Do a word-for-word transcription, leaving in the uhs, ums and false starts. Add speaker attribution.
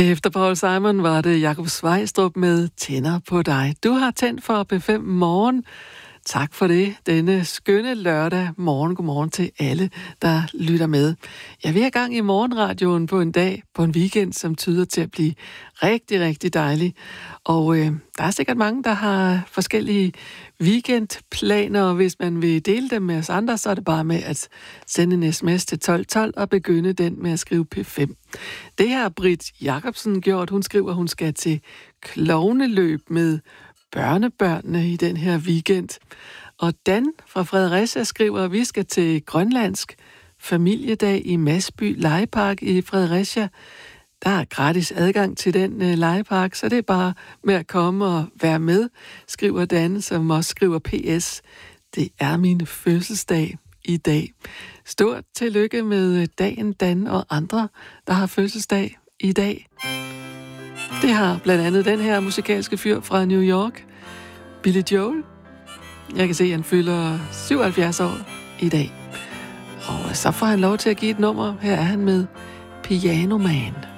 Speaker 1: Efter Paul Simon var det Jakob Svejstrup med Tænder på dig. Du har tændt for P fem Morgen. Tak for det. Denne skønne lørdag morgen. Godmorgen til alle, der lytter med. Jeg vil have gang i morgenradioen på en dag, på en weekend, som tyder til at blive rigtig, rigtig dejlig. Og øh, der er sikkert mange, der har forskellige weekendplaner, og hvis man vil dele dem med os andre, så er det bare med at sende en sms til tolv tolv og begynde den med at skrive P fem. Det har Britt Jacobsen gjort. Hun skriver, at hun skal til klovneløb med børnebørnene i den her weekend. Og Dan fra Fredericia skriver, at vi skal til grønlandsk familiedag i Masby Legepark i Fredericia. Der er gratis adgang til den uh, legepark, så det er bare med at komme og være med, skriver Dan, som også skriver P S. Det er min fødselsdag i dag. Stort tillykke med dagen, Dan, og andre, der har fødselsdag i dag. Det har blandt andet den her musikalske fyr fra New York, Billy Joel. Jeg kan se, at han fylder syvoghalvfjerds år i dag. Og så får han lov til at give et nummer. Her er han med Piano Man.